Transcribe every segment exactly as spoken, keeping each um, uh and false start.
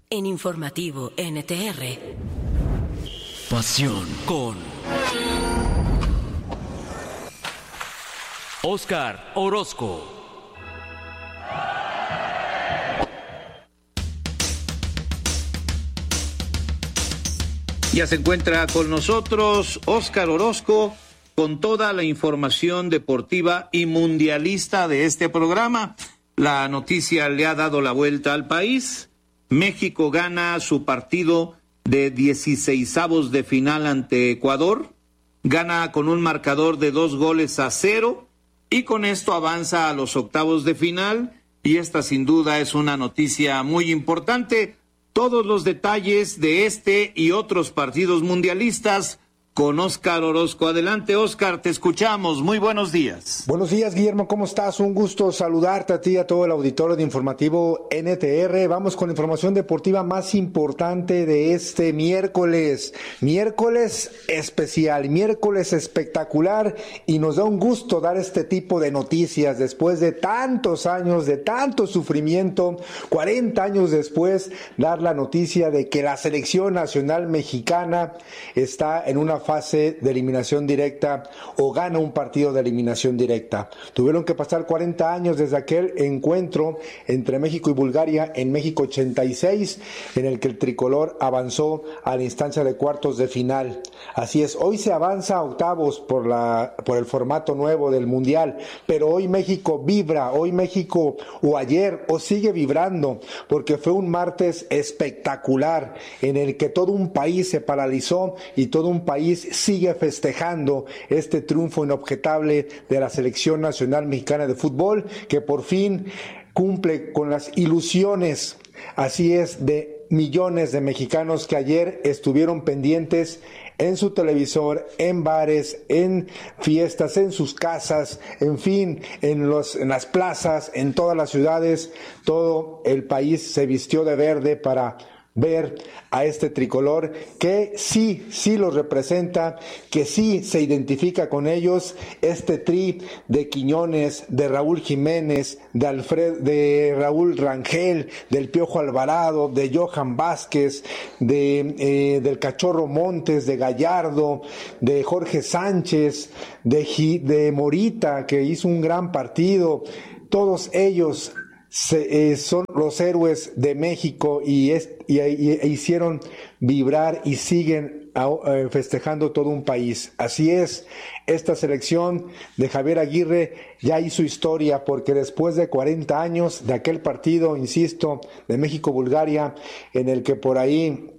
En Informativo N T R. Pasión con Óscar Orozco. Ya se encuentra con nosotros Óscar Orozco con toda la información deportiva y mundialista de este programa. La noticia le ha dado la vuelta al país. México gana su partido de dieciseisavos de final ante Ecuador, gana con un marcador de dos goles a cero y con esto avanza a los octavos de final, y esta sin duda es una noticia muy importante. Todos los detalles de este y otros partidos mundialistas con Óscar Orozco. Adelante, Óscar, te escuchamos. Muy buenos días. Buenos días, Guillermo, ¿cómo estás? Un gusto saludarte a ti y a todo el auditorio de Informativo N T R. Vamos con la información deportiva más importante de este miércoles. Miércoles especial, miércoles espectacular, y nos da un gusto dar este tipo de noticias después de tantos años, de tanto sufrimiento, cuarenta años después, dar la noticia de que la selección nacional mexicana está en una fase de eliminación directa o gana un partido de eliminación directa. Tuvieron que pasar cuarenta años desde aquel encuentro entre México y Bulgaria en México ochenta y seis, en el que el tricolor avanzó a la instancia de cuartos de final. Así es, hoy se avanza a octavos por la por el formato nuevo del Mundial, pero hoy México vibra, hoy México o ayer o sigue vibrando, porque fue un martes espectacular en el que todo un país se paralizó y todo un país sigue festejando este triunfo inobjetable de la selección nacional mexicana de fútbol, que por fin cumple con las ilusiones, así es, de millones de mexicanos que ayer estuvieron pendientes en su televisor, en bares, en fiestas, en sus casas, en fin, en, los, en las plazas, en todas las ciudades. Todo el país se vistió de verde para ver a este tricolor que sí, sí los representa, que sí se identifica con ellos, este tri de Quiñones, de Raúl Jiménez, de Alfred, de Raúl Rangel, del Piojo Alvarado, de Johan Vázquez, de eh, del Cachorro Montes, de Gallardo, de Jorge Sánchez, de, de Morita, que hizo un gran partido. Todos ellos Se, eh, son los héroes de México y, es, y, y e hicieron vibrar y siguen a, eh, festejando todo un país. Así es, esta selección de Javier Aguirre ya hizo historia, porque después de cuarenta años de aquel partido, insisto, de México-Bulgaria, en el que por ahí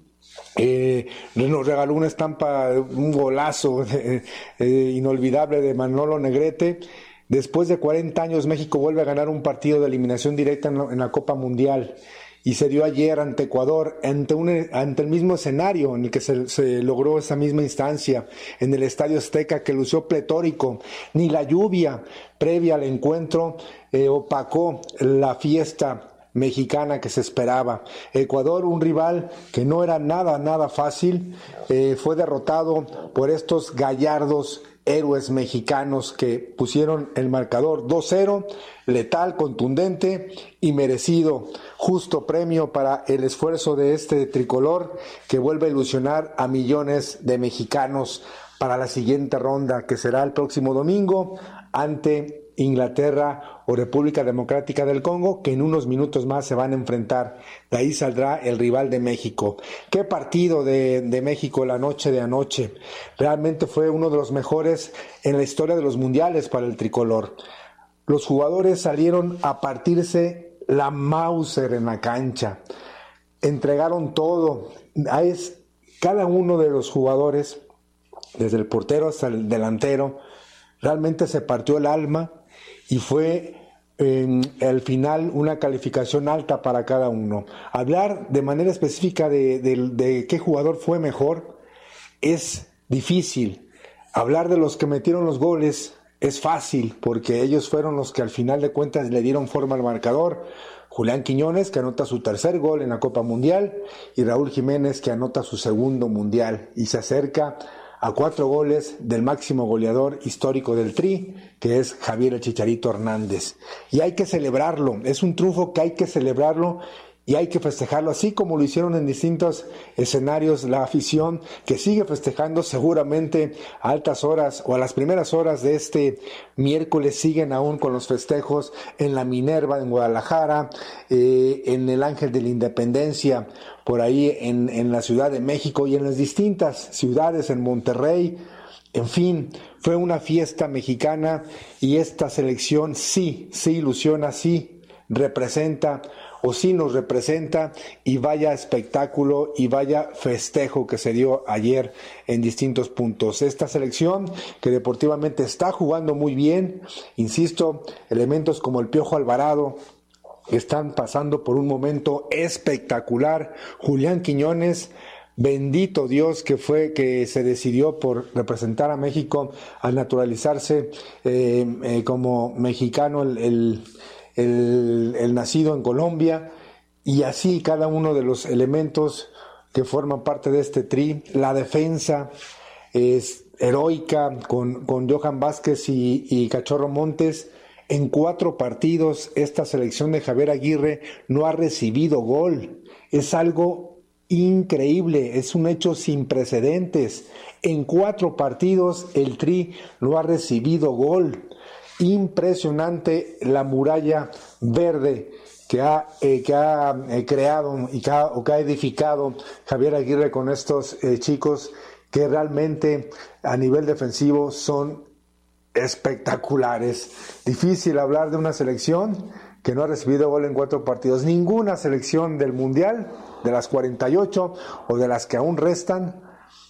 Eh, nos regaló una estampa, un golazo eh, eh, inolvidable de Manolo Negrete. Después de cuarenta años, México vuelve a ganar un partido de eliminación directa en la, en la Copa Mundial, y se dio ayer ante Ecuador, ante, un, ante el mismo escenario en el que se, se logró esa misma instancia, en el Estadio Azteca, que lució pletórico. Ni la lluvia previa al encuentro eh, opacó la fiesta mexicana que se esperaba. Ecuador, un rival que no era nada, nada fácil, eh, fue derrotado por estos gallardos héroes mexicanos que pusieron el marcador dos cero, letal, contundente y merecido. Justo premio para el esfuerzo de este tricolor, que vuelve a ilusionar a millones de mexicanos para la siguiente ronda, que será el próximo domingo ante Inglaterra o República Democrática del Congo, que en unos minutos más se van a enfrentar. De ahí saldrá el rival de México. Qué partido de, de México la noche de anoche. Realmente fue uno de los mejores en la historia de los mundiales para el tricolor. Los jugadores salieron a partirse la Mauser en la cancha. Entregaron todo. Es, cada uno de los jugadores, desde el portero hasta el delantero, realmente se partió el alma, y fue en el final una calificación alta para cada uno. Hablar de manera específica de, de, de qué jugador fue mejor es difícil. Hablar de los que metieron los goles es fácil, porque ellos fueron los que al final de cuentas le dieron forma al marcador. Julián Quiñones, que anota su tercer gol en la Copa Mundial, y Raúl Jiménez, que anota su segundo mundial y se acerca a cuatro goles del máximo goleador histórico del Tri, que es Javier el Chicharito Hernández. Y hay que celebrarlo, es un triunfo que hay que celebrarlo, y hay que festejarlo así como lo hicieron en distintos escenarios la afición, que sigue festejando seguramente a altas horas o a las primeras horas de este miércoles. Siguen aún con los festejos en la Minerva en Guadalajara, eh, en el Ángel de la Independencia por ahí en, en la Ciudad de México y en las distintas ciudades, en Monterrey. En fin, fue una fiesta mexicana y esta selección sí, sí ilusiona, sí representa o sí nos representa, y vaya espectáculo y vaya festejo que se dio ayer en distintos puntos. Esta selección que deportivamente está jugando muy bien, insisto, elementos como el Piojo Alvarado están pasando por un momento espectacular. Julián Quiñones, bendito Dios que fue que se decidió por representar a México al naturalizarse eh, eh, como mexicano, el, el, el, el nacido en Colombia, y así cada uno de los elementos que forman parte de este tri. La defensa es heroica con, con Johan Vázquez y, y Cachorro Montes. En cuatro partidos esta selección de Javier Aguirre no ha recibido gol. Es algo increíble, es un hecho sin precedentes. En cuatro partidos el Tri no ha recibido gol. Impresionante la muralla verde que ha, eh, que ha eh, creado y que ha, o que ha edificado Javier Aguirre con estos eh, chicos que realmente a nivel defensivo son espectaculares. Difícil hablar de una selección que no ha recibido gol en cuatro partidos. Ninguna selección del Mundial, de las cuarenta y ocho o de las que aún restan,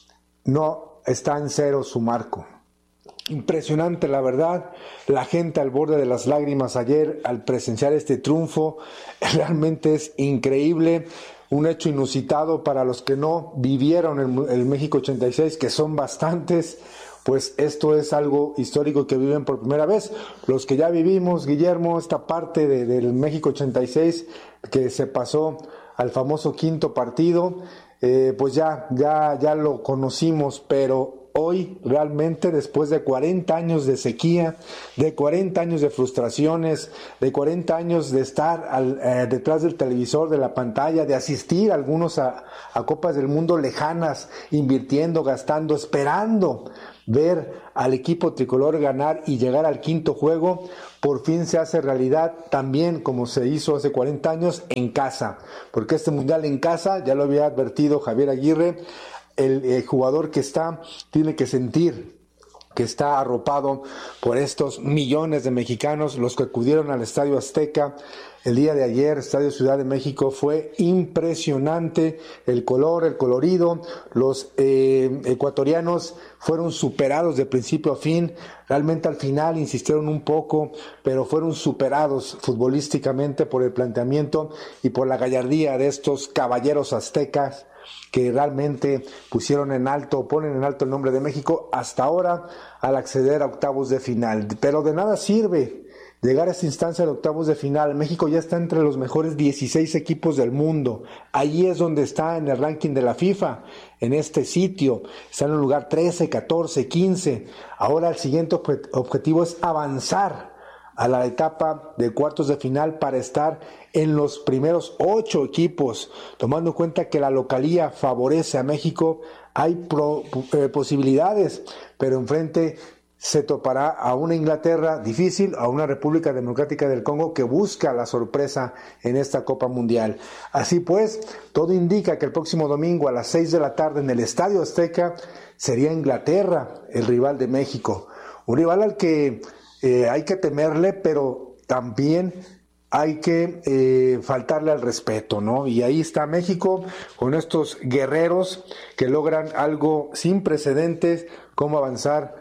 no está en cero su marco. Impresionante, la verdad, la gente al borde de las lágrimas ayer al presenciar este triunfo. Realmente es increíble, un hecho inusitado para los que no vivieron el, el México ochenta y seis, que son bastantes. Pues esto es algo histórico que viven por primera vez. Los que ya vivimos, Guillermo, esta parte de, del México ochenta y seis que se pasó al famoso quinto partido, eh, pues ya, ya, ya lo conocimos, pero hoy realmente, después de cuarenta años de sequía, de cuarenta años de frustraciones, de cuarenta años de estar al, eh, detrás del televisor, de la pantalla, de asistir algunos a, a Copas del Mundo lejanas, invirtiendo, gastando, esperando ver al equipo tricolor ganar y llegar al quinto juego, por fin se hace realidad también como se hizo hace cuarenta años en casa, porque este mundial en casa, ya lo había advertido Javier Aguirre, el, el jugador que está tiene que sentir que está arropado por estos millones de mexicanos, los que acudieron al Estadio Azteca el día de ayer. Estadio Ciudad de México, fue impresionante el color, el colorido. Los eh, ecuatorianos fueron superados de principio a fin. Realmente al final insistieron un poco, pero fueron superados futbolísticamente por el planteamiento y por la gallardía de estos caballeros aztecas, que realmente pusieron en alto, ponen en alto el nombre de México hasta ahora al acceder a octavos de final. Pero de nada sirve llegar a esta instancia de octavos de final. México ya está entre los mejores dieciséis equipos del mundo. Allí es donde está en el ranking de la FIFA, en este sitio. Está en el lugar trece, catorce, quince. Ahora el siguiente objetivo es avanzar a la etapa de cuartos de final para estar en los primeros ocho equipos. Tomando en cuenta que la localía favorece a México, hay pro, eh, posibilidades, pero enfrente se topará a una Inglaterra difícil, a una República Democrática del Congo que busca la sorpresa en esta Copa Mundial. Así pues, todo indica que el próximo domingo a las seis de la tarde en el Estadio Azteca sería Inglaterra el rival de México. Un rival al que eh, hay que temerle, pero también hay que eh, faltarle al respeto, ¿no? Y ahí está México con estos guerreros que logran algo sin precedentes, como avanzar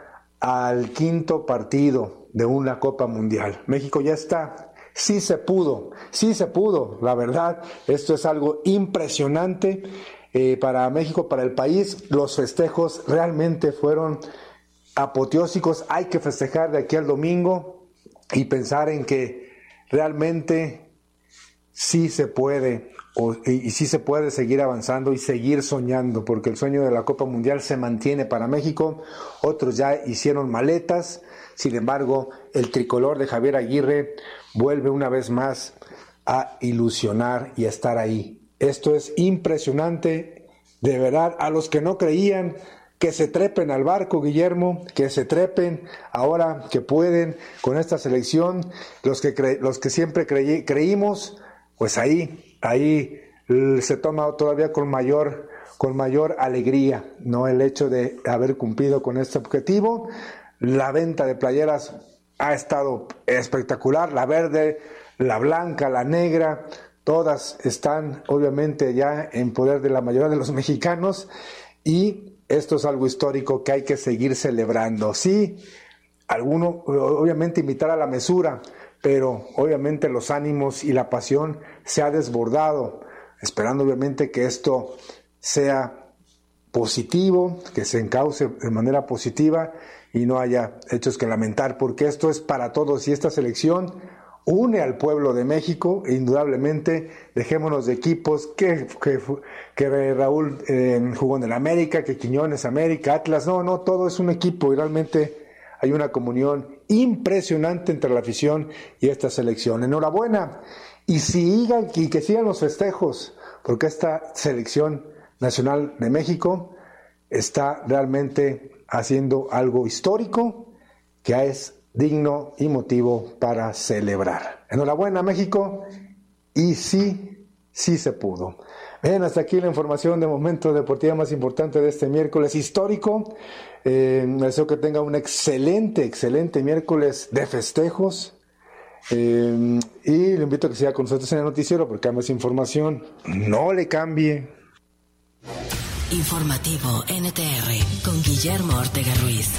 al quinto partido de una Copa Mundial. México ya está, sí se pudo, sí se pudo, la verdad, esto es algo impresionante eh, para México, para el país. Los festejos realmente fueron apoteósicos. Hay que festejar de aquí al domingo y pensar en que realmente sí se puede, o, y, y sí se puede seguir avanzando y seguir soñando, porque el sueño de la Copa Mundial se mantiene para México. Otros ya hicieron maletas, sin embargo, el tricolor de Javier Aguirre vuelve una vez más a ilusionar y a estar ahí. Esto es impresionante, de verdad. A los que no creían, que se trepen al barco, Guillermo, que se trepen ahora que pueden con esta selección. Los que cre- los que siempre creí- creímos, pues ahí, ahí se toma todavía con mayor, con mayor alegría, ¿no? El hecho de haber cumplido con este objetivo. La venta de playeras ha estado espectacular, la verde, la blanca, la negra, todas están obviamente ya en poder de la mayoría de los mexicanos, y esto es algo histórico que hay que seguir celebrando. Sí, alguno, obviamente invitar a la mesura, pero obviamente los ánimos y la pasión se ha desbordado, esperando obviamente que esto sea positivo, que se encauce de manera positiva y no haya hechos que lamentar, porque esto es para todos y esta selección une al pueblo de México. Indudablemente, dejémonos de equipos, que, que, que Raúl eh, jugó en el América, que Quiñones América, Atlas, no, no, todo es un equipo y realmente hay una comunión impresionante entre la afición y esta selección. Enhorabuena, y sigan, y que sigan los festejos, porque esta selección nacional de México está realmente haciendo algo histórico que es digno y motivo para celebrar. Enhorabuena, México, y sí, sí se pudo. Bien, hasta aquí la información de momento deportiva más importante de este miércoles histórico. Eh, deseo que tenga un excelente, excelente miércoles de festejos. Eh, y le invito a que siga con nosotros en el noticiero porque hay más información. No le cambie. Informativo N T R con Guillermo Ortega Ruiz.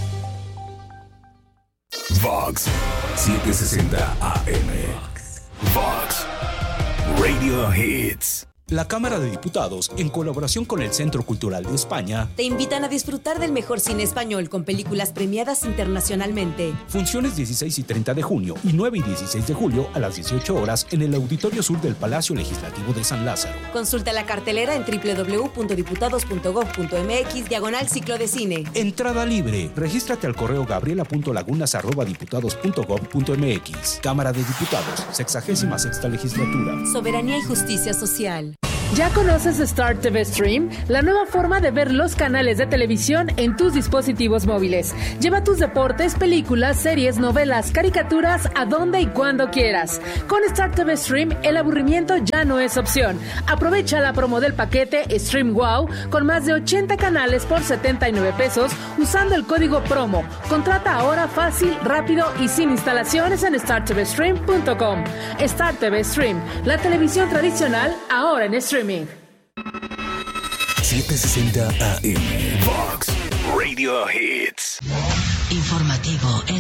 Vox setecientos sesenta A M. Vox Radio Hits. La Cámara de Diputados, en colaboración con el Centro Cultural de España, te invitan a disfrutar del mejor cine español con películas premiadas internacionalmente. Funciones dieciséis y treinta de junio y nueve y dieciséis de julio a las dieciocho horas en el Auditorio Sur del Palacio Legislativo de San Lázaro. Consulta la cartelera en doble u doble u doble u punto diputados punto gob punto m x diagonal ciclo de cine. Entrada libre. Regístrate al correo gabriela punto lagunas arroba diputados punto gob punto m x. Cámara de Diputados, sexagésima sexta legislatura. Soberanía y justicia social. ¿Ya conoces Star T V Stream? La nueva forma de ver los canales de televisión en tus dispositivos móviles. Lleva tus deportes, películas, series, novelas, caricaturas a donde y cuando quieras. Con Star T V Stream, el aburrimiento ya no es opción. Aprovecha la promo del paquete Stream Wow con más de ochenta canales por setenta y nueve pesos usando el código promo. Contrata ahora fácil, rápido y sin instalaciones en star t v stream punto com. Star T V Stream, la televisión tradicional ahora en streaming. setecientos sesenta A M. Vox Radio Hits. Informativo